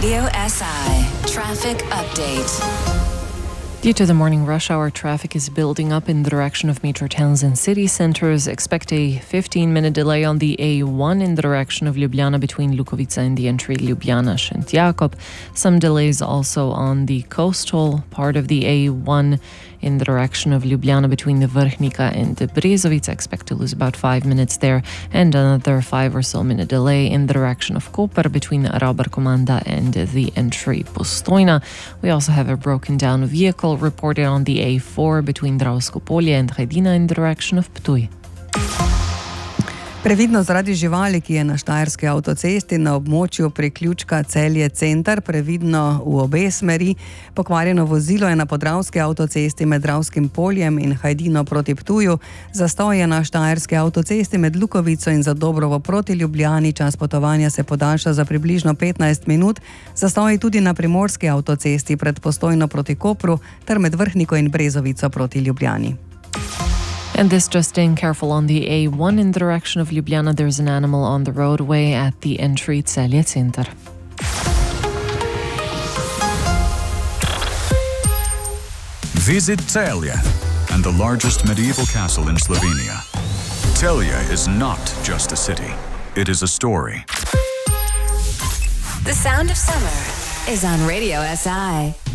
Radio SI Traffic Update. Due to the morning rush hour, traffic is building up in the direction of metro towns and city centres. Expect a 15-minute delay on the A1 in the direction of Ljubljana between Lukovica and the entry Ljubljana-Šentjakov. Some delays also on the coastal part of the A1 in the direction of Ljubljana between the Vrhnika and the Brezovica. Expect to lose about 5 minutes there, and another 5 or so minute delay in the direction of Koper between Ravbar-Komanda and the entry Postojna. We also have a broken down vehicle reported on the A4 between Dravsko Polje and Hajdina in the direction of Ptuj. Previdno zaradi živali, ki je na Štajerski avtocesti na območju priključka Celje Center, previdno v obe smeri. Pokvarjeno vozilo je na Podravski avtocesti med Dravskim Poljem in Hajdino proti Ptuju. Zastoj je na Štajerski avtocesti med Lukovico in Zadobrovo proti Ljubljani. Čas potovanja se podaljša za približno 15 minut. Zastoj tudi na Primorski avtocesti pred Postojno proti Kopru ter med Vrhniko in Brezovico proti Ljubljani. And this just in, careful on the A1 in the direction of Ljubljana. There's an animal on the roadway at the entry Celje Center. Visit Celje and the largest medieval castle in Slovenia. Celje is not just a city, it is a story. The sound of summer is on Radio SI.